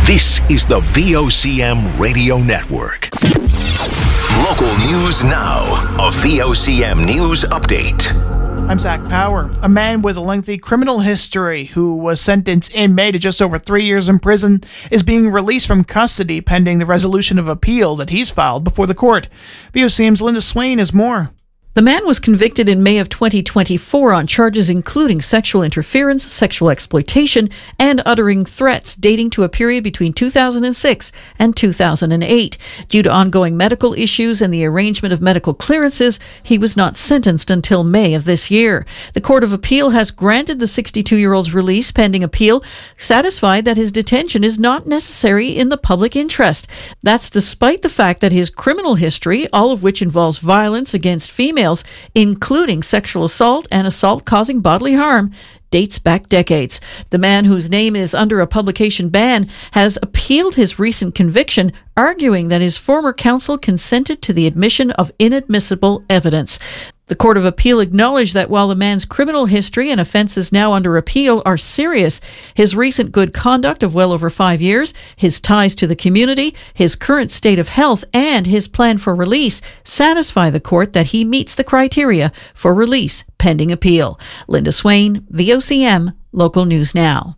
This is the VOCM Radio Network. Local news now. A VOCM News Update. I'm Zach Power. A man with a lengthy criminal history who was sentenced in May to just over 3 years in prison is being released from custody pending the resolution of appeal that he's filed before the court. VOCM's Linda Swain has more. The man was convicted in May of 2024 on charges including sexual interference, sexual exploitation, and uttering threats dating to a period between 2006 and 2008. Due to ongoing medical issues and the arrangement of medical clearances, he was not sentenced until May of this year. The Court of Appeal has granted the 62-year-old's release pending appeal, satisfied that his detention is not necessary in the public interest. That's despite the fact that his criminal history, all of which involves violence against females, including sexual assault and assault causing bodily harm, dates back decades. The man, whose name is under a publication ban, has appealed his recent conviction, arguing that his former counsel consented to the admission of inadmissible evidence. The Court of Appeal acknowledged that while the man's criminal history and offences now under appeal are serious, his recent good conduct of well over 5 years, his ties to the community, his current state of health, and his plan for release satisfy the court that he meets the criteria for release pending appeal. Linda Swain, VOCM, Local News Now.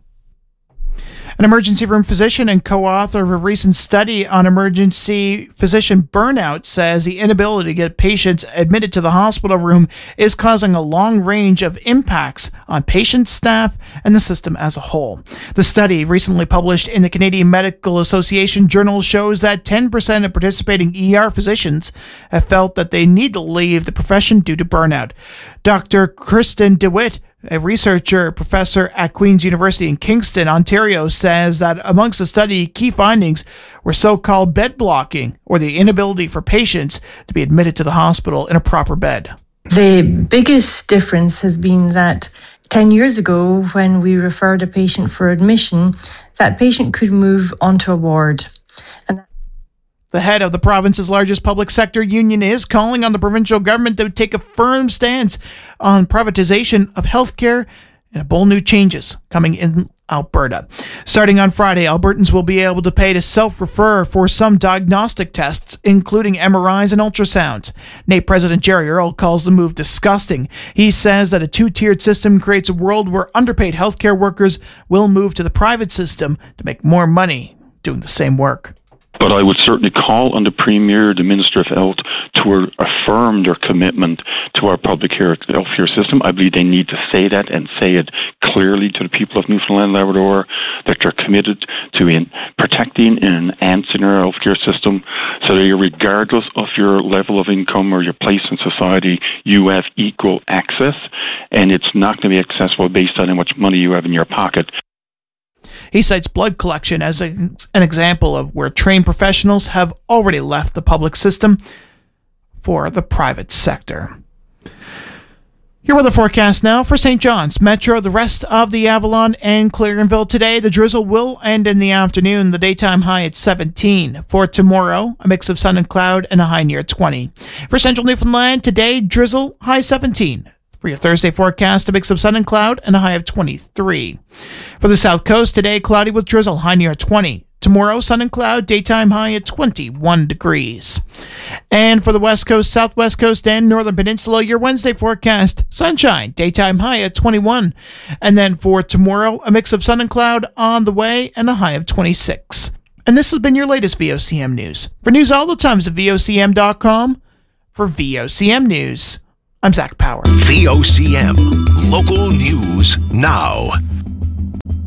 An emergency room physician and co-author of a recent study on emergency physician burnout says the inability to get patients admitted to the hospital room is causing a long range of impacts on patients, staff, and the system as a whole. The study, recently published in the Canadian Medical Association Journal, shows that 10% of participating ER physicians have felt that they need to leave the profession due to burnout. Dr. Kristen DeWitt, a researcher professor at Queen's University in Kingston, Ontario, says that amongst the study, key findings were so-called bed blocking, or the inability for patients to be admitted to the hospital in a proper bed. The biggest difference has been that 10 years ago, when we referred a patient for admission, that patient could move onto a ward. The head of the province's largest public sector union is calling on the provincial government to take a firm stance on privatization of healthcare and bold new changes coming in Alberta. Starting on Friday, Albertans will be able to pay to self-refer for some diagnostic tests, including MRIs and ultrasounds. NAPE President Jerry Earl calls the move disgusting. He says that a two-tiered system creates a world where underpaid healthcare workers will move to the private system to make more money doing the same work. But I would certainly call on the Premier, the Minister of Health, to affirm their commitment to our public healthcare system. I believe they need to say that and say it clearly to the people of Newfoundland and Labrador, that they're committed to protecting and enhancing our healthcare system so that regardless of your level of income or your place in society, you have equal access, and it's not going to be accessible based on how much money you have in your pocket. He cites blood collection as an example of where trained professionals have already left the public system for the private sector. Your weather forecast now for St. John's, Metro, the rest of the Avalon, and Clarenville today. The drizzle will end in the afternoon, the daytime high at 17. For tomorrow, a mix of sun and cloud and a high near 20. For central Newfoundland, today, drizzle, high 17. For your Thursday forecast, a mix of sun and cloud and a high of 23. For the South Coast, today, cloudy with drizzle, high near 20. Tomorrow, sun and cloud, daytime high at 21 degrees. And for the West Coast, Southwest Coast, and Northern Peninsula, your Wednesday forecast, sunshine, daytime high at 21. And then for tomorrow, a mix of sun and cloud on the way and a high of 26. And this has been your latest VOCM news. For news all the times at VOCM.com, for VOCM News, I'm Zach Power. VOCM, local news now.